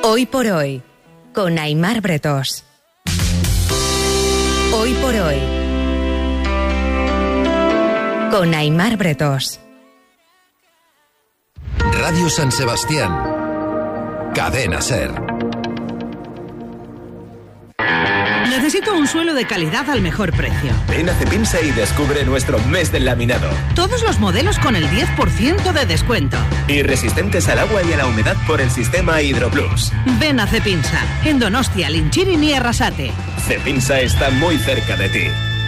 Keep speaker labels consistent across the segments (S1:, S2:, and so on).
S1: Hoy por hoy, con Aimar Bretós. Hoy por hoy, con Aimar Bretós.
S2: Radio San Sebastián. Cadena SER.
S3: Necesito un suelo de calidad al mejor precio.
S4: Ven a Cepinsa y descubre nuestro mes del laminado.
S3: Todos los modelos con el 10% de descuento.
S4: Y resistentes al agua y a la humedad por el sistema Hidroplus.
S3: Ven a Cepinsa, en Donostia, Linchirin y Arrasate.
S4: Cepinsa está muy cerca de ti.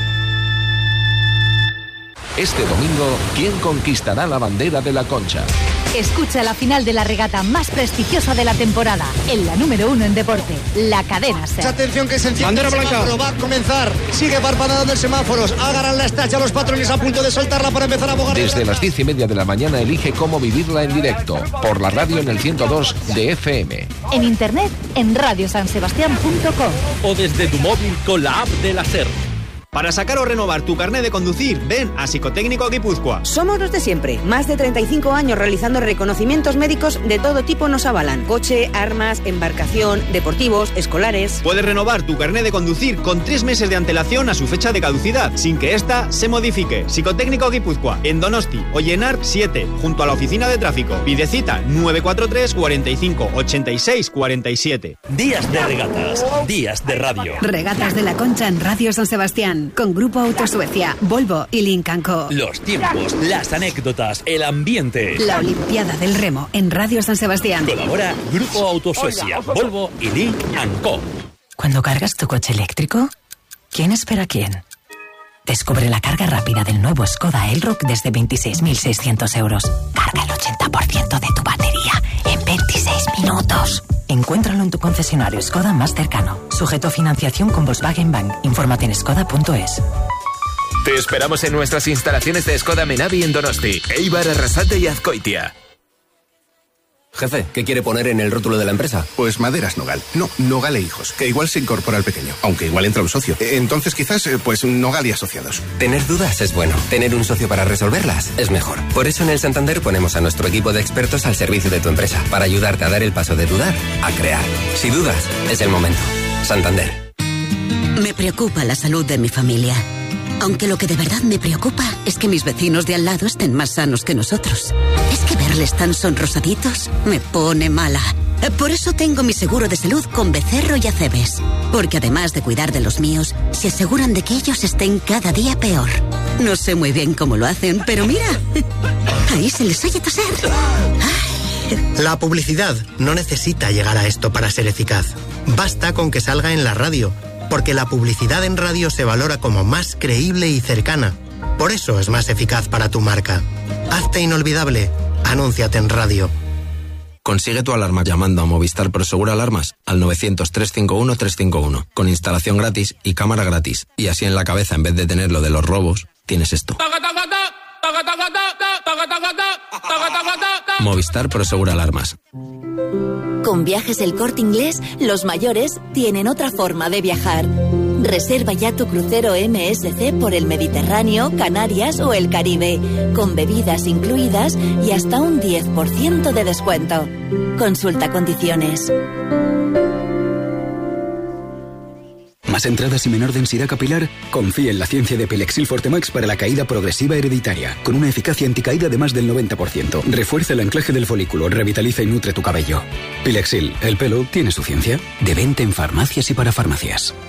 S2: Este domingo, ¿quién conquistará la bandera de la Concha?
S5: Escucha la final de la regata más prestigiosa de la temporada, en la número 1 en deporte, la Cadena SER.
S6: Atención que se enciende el semáforo, va a comenzar, sigue parpadeando el semáforo, agarran la estacha los patrones a punto de soltarla para empezar a abogar.
S2: Desde las 10:30 de la mañana elige cómo vivirla en directo, por la radio en el 102 de FM.
S5: En internet, en radiosansebastian.com.
S7: O desde tu móvil con la app de la SER.
S8: Para sacar o renovar tu carné de conducir, ven a Psicotécnico Guipúzcoa.
S9: Somos los de siempre. Más de 35 años realizando reconocimientos médicos de todo tipo nos avalan. Coche, armas, embarcación, deportivos, escolares.
S8: Puedes renovar tu carné de conducir con 3 meses de antelación a su fecha de caducidad, sin que ésta se modifique. Psicotécnico Guipúzcoa, en Donosti, Ollenar 7, junto a la oficina de tráfico. Pide cita 943 45 86 47.
S7: Días de regatas, días de radio.
S10: Regatas de la Concha en Radio San Sebastián. Con Grupo Auto Suecia, Volvo y Lynk & Co.
S7: Los tiempos, las anécdotas, el ambiente.
S10: La Olimpiada del Remo en Radio San Sebastián.
S7: Colabora Grupo Auto Suecia, Volvo y Lynk & Co.
S11: Cuando cargas tu coche eléctrico, ¿quién espera a quién? Descubre la carga rápida del nuevo Skoda Elroq desde 26.600 euros. Carga el 80% de tu batería en 26 minutos. Encuéntralo en tu concesionario Skoda más cercano. Sujeto a financiación con Volkswagen Bank. Infórmate en skoda.es.
S4: Te esperamos en nuestras instalaciones de Skoda Menavi en Donosti, Eibar, Arrasate y Azcoitia.
S12: Jefe, ¿qué quiere poner en el rótulo de la empresa?
S13: Pues Maderas Nogal. No, Nogal e Hijos, que igual se incorpora al pequeño, aunque igual entra un socio. Entonces quizás, pues Nogal y Asociados.
S12: Tener dudas es bueno. Tener un socio para resolverlas es mejor. Por eso en el Santander ponemos a nuestro equipo de expertos al servicio de tu empresa, para ayudarte a dar el paso de dudar a crear. Si dudas, es el momento. Santander.
S14: Me preocupa la salud de mi familia. Aunque lo que de verdad me preocupa es que mis vecinos de al lado estén más sanos que nosotros. Es que verles tan sonrosaditos me pone mala. Por eso tengo mi seguro de salud con Becerro y Acebes. Porque además de cuidar de los míos, se aseguran de que ellos estén cada día peor. No sé muy bien cómo lo hacen, pero mira, ahí se les oye toser.
S15: La publicidad no necesita llegar a esto para ser eficaz. Basta con que salga en la radio. Porque la publicidad en radio se valora como más creíble y cercana. Por eso es más eficaz para tu marca. Hazte inolvidable. Anúnciate en radio.
S12: Consigue tu alarma llamando a Movistar Prosegur Alarmas al 900-351-351. Con instalación gratis y cámara gratis. Y así en la cabeza, en vez de tener lo de los robos, tienes esto. Movistar Prosegur Alarmas.
S5: Con Viajes El Corte Inglés, los mayores tienen otra forma de viajar. Reserva ya tu crucero MSC por el Mediterráneo, Canarias o el Caribe, con bebidas incluidas y hasta un 10% de descuento. Consulta condiciones.
S16: ¿Más entradas y menor densidad capilar? Confía en la ciencia de Pilexil Fortemax para la caída progresiva hereditaria, con una eficacia anticaída de más del 90%. Refuerza el anclaje del folículo, revitaliza y nutre tu cabello. Pilexil, el pelo tiene su ciencia. De venta en farmacias y para farmacias.